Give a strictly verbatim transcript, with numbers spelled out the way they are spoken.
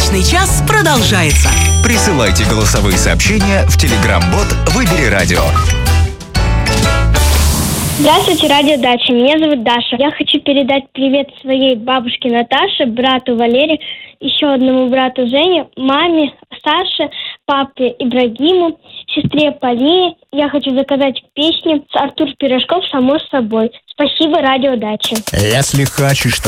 Дачный час продолжается. Присылайте голосовые сообщения в Telegram-бот «Выбери радио». Здравствуйте, радио Дача. Меня зовут Даша. Я хочу передать привет своей бабушке Наташе, брату Валере, еще одному брату Жене, маме Саше, папе Ибрагиму, сестре Полине. Я хочу заказать песню с Артур Пирожков «Само собой». Спасибо, радио Дача. Если хочешь,